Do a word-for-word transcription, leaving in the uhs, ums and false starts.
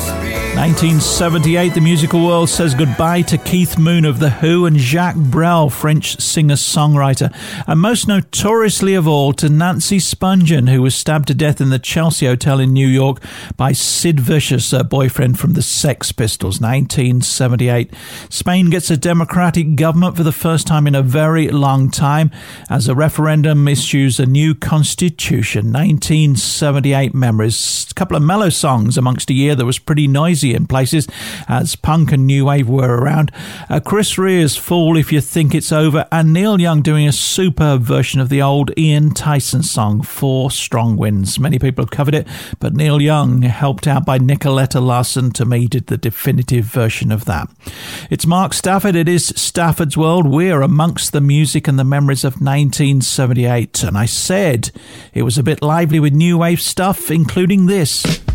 nineteen seventy-eight, the musical world says goodbye to Keith Moon of The Who and Jacques Brel, French singer-songwriter, and most notoriously of all to Nancy Spungen, who was stabbed to death in the Chelsea Hotel in New York by Sid Vicious, her boyfriend from the Sex Pistols. nineteen seventy-eight. Spain gets a democratic government for the first time in a very long time as a referendum issues a new constitution. nineteen seventy-eight memories. A couple of mellow songs amongst a year that was pretty noisy in places as punk and new wave were around. Uh, Chris Rea's Fool If You Think It's Over, and Neil Young doing a superb version of the old Ian Tyson song, Four Strong Winds. Many people have covered it, but Neil Young, helped out by Nicoletta Larson, to me did the definitive version of that. It's Mark Stafford. It is Stafford's World. We're amongst the music and the memories of nineteen seventy-eight, and I said it was a bit lively with new wave stuff, including this.